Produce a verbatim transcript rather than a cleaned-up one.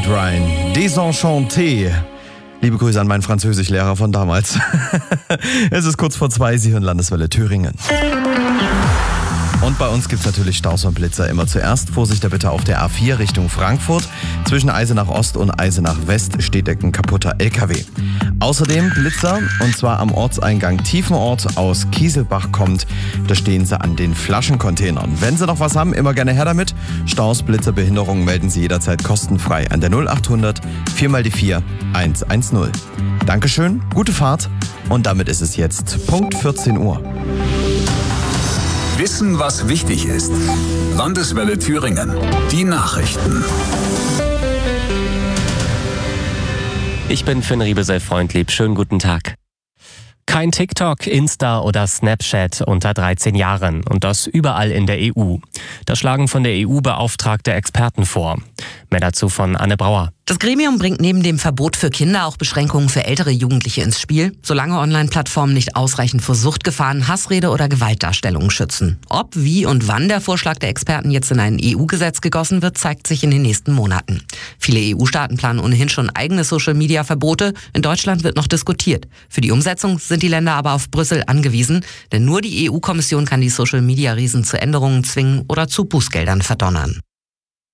mit Ryan. Désenchanté. Liebe Grüße an meinen Französischlehrer von damals. Es ist kurz vor zwei, Sie hören Landeswelle Thüringen. Und bei uns gibt es natürlich Staus und Blitzer. Immer zuerst Vorsicht da bitte auf der A vier Richtung Frankfurt. Zwischen Eisenach Ost und Eisenach West steht ein kaputter L K W. Außerdem Blitzer, und zwar am Ortseingang Tiefenort aus Kieselbach kommt. Da stehen Sie an den Flaschencontainern. Wenn Sie noch was haben, immer gerne her damit. Staus, Blitzer, Behinderungen melden Sie jederzeit kostenfrei an der null achthundert vier mal die vier eins eins null. Dankeschön, gute Fahrt und damit ist es jetzt Punkt vierzehn Uhr. Wissen, was wichtig ist. Landeswelle Thüringen. Die Nachrichten. Ich bin Finn Riebesell-Freundlieb. Schönen guten Tag. Kein TikTok, Insta oder Snapchat unter dreizehn Jahren und das überall in der E U. Das schlagen von der E U beauftragte Experten vor. Mehr dazu von Anne Brauer. Das Gremium bringt neben dem Verbot für Kinder auch Beschränkungen für ältere Jugendliche ins Spiel, solange Online-Plattformen nicht ausreichend vor Suchtgefahren, Hassrede oder Gewaltdarstellungen schützen. Ob, wie und wann der Vorschlag der Experten jetzt in ein E U-Gesetz gegossen wird, zeigt sich in den nächsten Monaten. Viele E U-Staaten planen ohnehin schon eigene Social-Media-Verbote. In Deutschland wird noch diskutiert. Für die Umsetzung sind die Länder aber auf Brüssel angewiesen, denn nur die E U-Kommission kann die Social-Media-Riesen zu Änderungen zwingen oder zu Bußgeldern verdonnern.